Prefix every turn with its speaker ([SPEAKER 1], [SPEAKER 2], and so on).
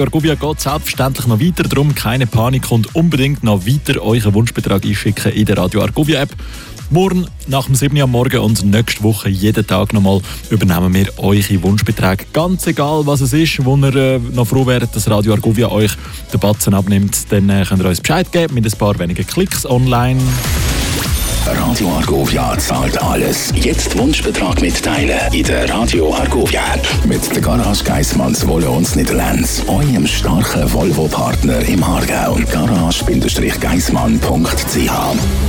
[SPEAKER 1] Argovia geht selbstverständlich noch weiter, darum keine Panik und unbedingt noch weiter euren Wunschbetrag einschicken in der Radio Argovia App. Morgen nach dem 7 Uhr am Morgen und nächste Woche jeden Tag nochmal übernehmen wir eure Wunschbeträge. Ganz egal, was es ist, wo ihr noch froh wäret, dass Radio Argovia euch den Batzen abnimmt, dann könnt ihr uns Bescheid geben mit ein paar wenigen Klicks online.
[SPEAKER 2] Radio Argovia zahlt alles. Jetzt Wunschbetrag mitteilen in der Radio Argovia App. Mit der Garage Geissmanns Wolle und Niederlands. Eurem starken Volvo-Partner im Aargau. Garage-geissmann.ch